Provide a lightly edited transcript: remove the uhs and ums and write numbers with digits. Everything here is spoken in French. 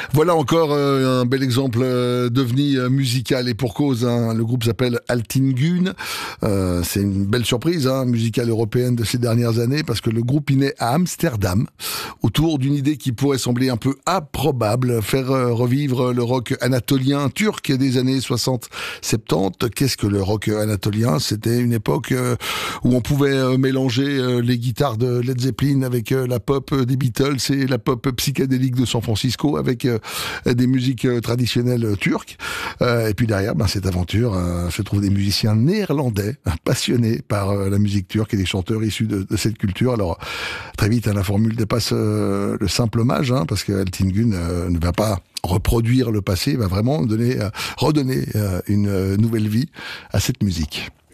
Voilà encore un bel exemple d'ovni musical et pour cause. Le groupe s'appelle Altingun. C'est une belle surprise musicale européenne de ces dernières années parce que le groupe est né à Amsterdam autour d'une idée qui pourrait sembler un peu improbable, faire revivre le rock anatolien turc des années 60-70. Qu'est-ce que le rock anatolien? C'était une époque où on pouvait mélanger les guitares de Led Zeppelin avec la pop des Beatles et la pop psychédélique de San Francisco avec des musiques traditionnelles turques. Et puis derrière, cette aventure se trouvent des musiciens néerlandais passionnés par la musique turque et des chanteurs issus de cette culture. Alors très vite, la formule dépasse le simple hommage, parce que Altingun ne va pas reproduire le passé, va vraiment redonner une nouvelle vie à cette musique.